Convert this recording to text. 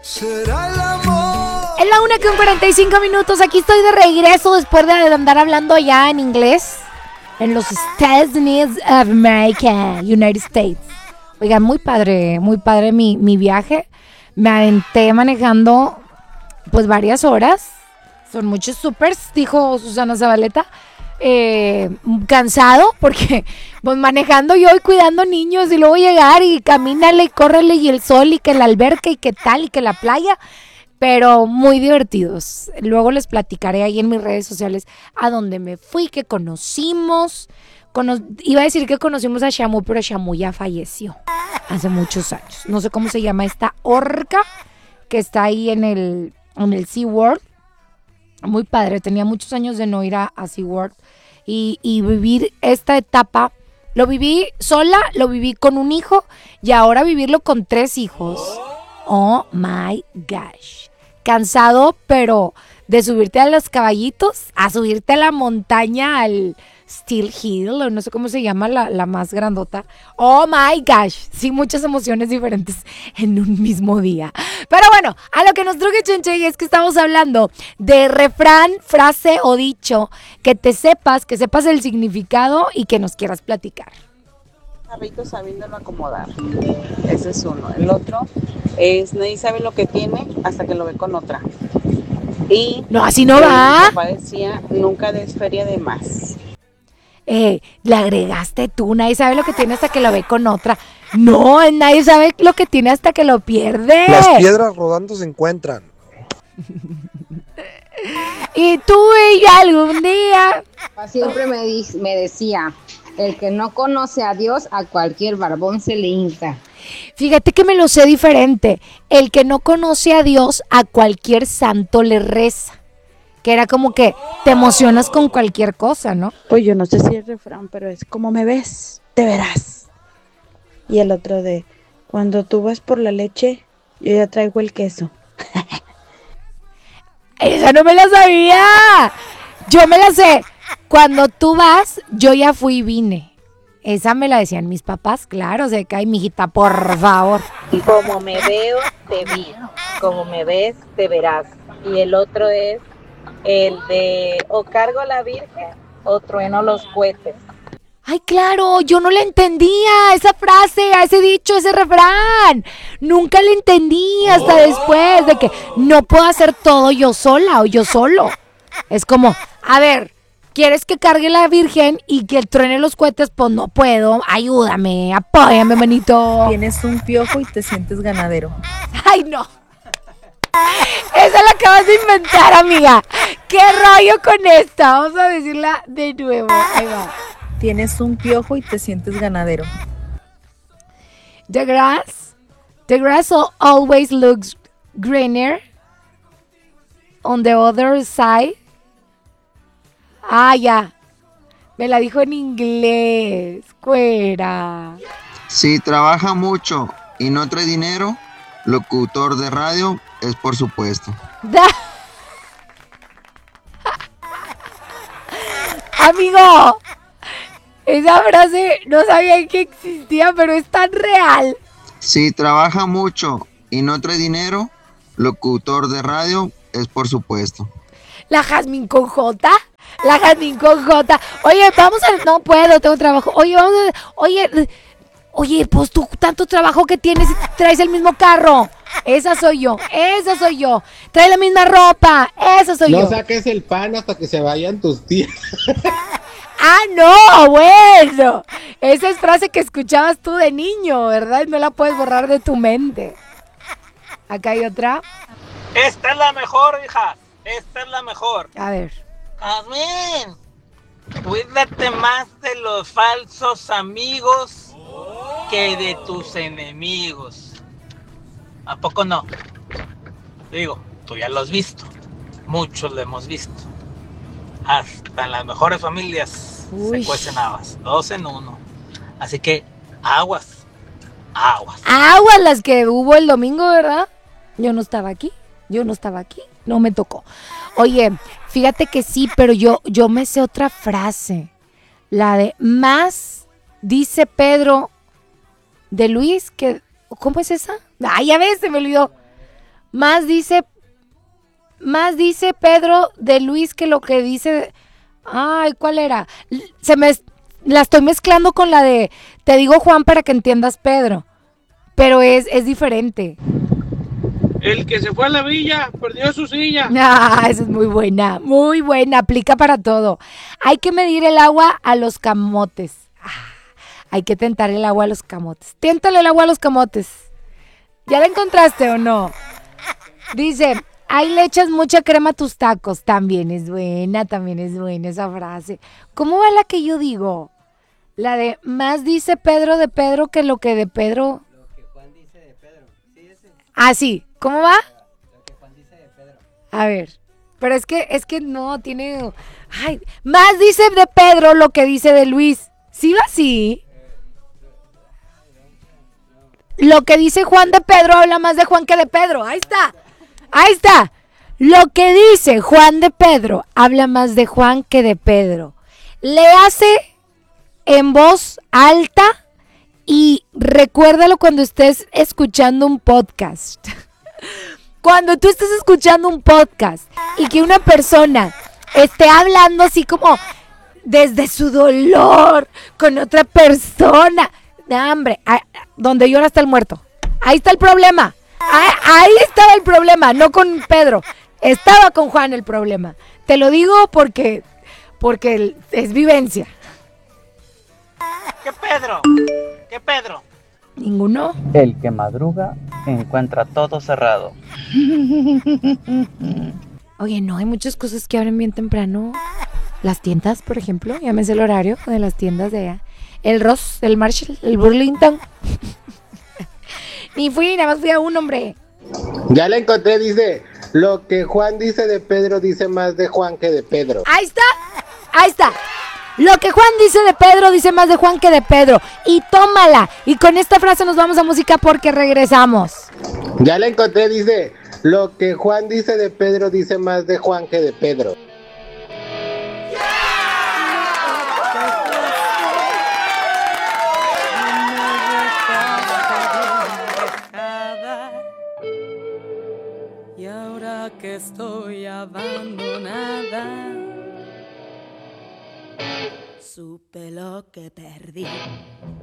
Es la 1:45. Aquí estoy de regreso después de andar hablando ya en inglés en los Estados Unidos of America, United States. Oigan, muy padre mi viaje. Me aventé manejando pues varias horas. Son muchos supers, dijo Susana Zabaleta. Cansado porque pues manejando yo y cuidando niños y luego llegar y camínale y córrele y el sol y que la alberca y que tal y que la playa, pero muy divertidos. Luego les platicaré ahí en mis redes sociales a dónde me fui, que conocimos. Iba a decir que conocimos a Shamu, pero Shamu ya falleció hace muchos años. No sé cómo se llama esta orca que está ahí en el SeaWorld. Muy padre, tenía muchos años de no ir a SeaWorld y vivir esta etapa. Lo viví sola, lo viví con un hijo y ahora vivirlo con 3 hijos. Oh my gosh. Cansado, pero de subirte a los caballitos, a subirte a la montaña, al Steel Hill, o no sé cómo se llama, la más grandota. Oh my gosh, sí, muchas emociones diferentes en un mismo día. Pero bueno, a lo que nos truje Chenche es que estamos hablando de refrán, frase o dicho que sepas el significado y que nos quieras platicar. Rico sabiéndolo acomodar. Ese es uno. El otro es nadie sabe lo que tiene hasta que lo ve con otra. Y no, así no va. Mi papá decía, nunca des feria de más. Le agregaste tú, nadie sabe lo que tiene hasta que lo ve con otra. No, nadie sabe lo que tiene hasta que lo pierde. Las piedras rodando se encuentran. Y tú y yo algún día. Siempre me decía, el que no conoce a Dios, a cualquier barbón se le hinca. Fíjate que me lo sé diferente. El que no conoce a Dios, a cualquier santo le reza. Que era como que te emocionas con cualquier cosa, ¿no? Pues yo no sé si es refrán, pero es como me ves, te verás. Y el otro de, cuando tú vas por la leche, yo ya traigo el queso. Esa no me la sabía. Yo me la sé. Cuando tú vas, yo ya fui y vine. Esa me la decían mis papás, claro, se cae, mijita, por favor. Como me veo, te vi. Como me ves, te verás. Y el otro es el de o cargo a la Virgen o trueno los cohetes. Ay, claro, yo no le entendía esa frase, a ese dicho, ese refrán. Nunca le entendí hasta después de que no puedo hacer todo yo sola o yo solo. Es como, a ver, ¿quieres que cargue la Virgen y que truene los cohetes? Pues no puedo, ayúdame, apóyame, manito. Tienes un piojo y te sientes ganadero. Ay, no. Esa la acabas de inventar, amiga. ¿Qué rollo con esta? Vamos a decirla de nuevo. Ahí va. Tienes un piojo y te sientes ganadero. The grass always looks greener on the other side. Ah, ya. Me la dijo en inglés. Cuera. Si trabaja mucho y no trae dinero, locutor de radio es por supuesto. Amigo, esa frase no sabía que existía, pero es tan real. Si trabaja mucho y no trae dinero, locutor de radio es por supuesto. La Jazmín con J. Oye, vamos a... No puedo, tengo trabajo. Oye, pues tú tanto trabajo que tienes y traes el mismo carro. Esa soy yo. Trae la misma ropa. Esa soy yo. No saques el pan hasta que se vayan tus tías. Ah, no, bueno. Esa es frase que escuchabas tú de niño, ¿verdad? No la puedes borrar de tu mente. Acá hay otra. Esta es la mejor, hija. Esta es la mejor. A ver. Jazmín, cuídate más de los falsos amigos que de tus enemigos. ¿A poco no? Digo, tú ya lo has visto. Muchos lo hemos visto. Hasta en las mejores familias se cuecen habas. 2 en 1. Así que aguas. Aguas las que hubo el domingo, ¿verdad? Yo no estaba aquí. No me tocó. Oye, fíjate que sí, pero yo me sé otra frase. La de más, dice Pedro de Luis, que... ¿Cómo es esa? Ay, ya ves, se me olvidó. Más dice Pedro de Luis que lo que dice... Ay, ¿cuál era? La estoy mezclando con la de... Te digo Juan para que entiendas Pedro. Pero es diferente. El que se fue a la villa perdió su silla. Ah, esa es muy buena, aplica para todo. Hay que medir el agua a los camotes. Hay que tentar el agua a los camotes. Tiéntale el agua a los camotes. ¿Ya la encontraste o no? Dice, ahí le echas mucha crema a tus tacos. También es buena esa frase. ¿Cómo va la que yo digo? La de, más dice Pedro de Pedro que lo que de Pedro... Ah, sí. ¿Cómo va? A ver. Pero es que no, tiene... Ay, más dice de Pedro lo que dice de Luis. ¿Sí va así? Lo que dice Juan de Pedro habla más de Juan que de Pedro. Ahí está. Lo que dice Juan de Pedro habla más de Juan que de Pedro. Le hace en voz alta y recuérdalo cuando estés escuchando un podcast. Cuando tú estés escuchando un podcast y que una persona esté hablando así como desde su dolor con otra persona. No, hombre, donde llora está el muerto. Ahí está el problema. Ahí estaba el problema, no con Pedro. Estaba con Juan el problema. Te lo digo porque es vivencia. ¿Qué Pedro? ¿Ninguno? El que madruga encuentra todo cerrado. Oye, no, hay muchas cosas que abren bien temprano. Las tiendas, por ejemplo, ya me sé el horario de las tiendas de allá. El Ross, el Marshall, el Burlington. Ni fui, nada más fui a un hombre. Ya la encontré, dice, lo que Juan dice de Pedro dice más de Juan que de Pedro. Ahí está. Lo que Juan dice de Pedro dice más de Juan que de Pedro. Y tómala. Y con esta frase nos vamos a música porque regresamos. Ya la encontré, dice, lo que Juan dice de Pedro dice más de Juan que de Pedro. Y ahora que estoy abandonada, supe lo que perdí.